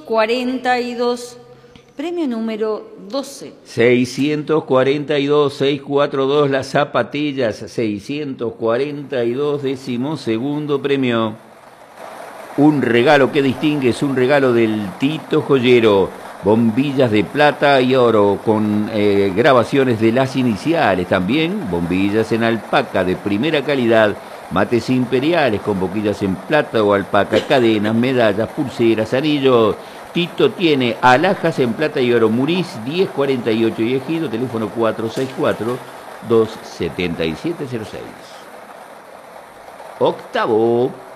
642. Premio número 12. 642, 642, las zapatillas, 642, 12º premio. Un regalo que distingue, es un regalo del Tito Joyero. Bombillas de plata y oro con grabaciones de las iniciales. También bombillas en alpaca de primera calidad. Mates imperiales con boquillas en plata o alpaca, cadenas, medallas, pulseras, anillos. Tito tiene alhajas en plata y oro. Muriz 1048 y Ejido, teléfono 464-27706. Octavo.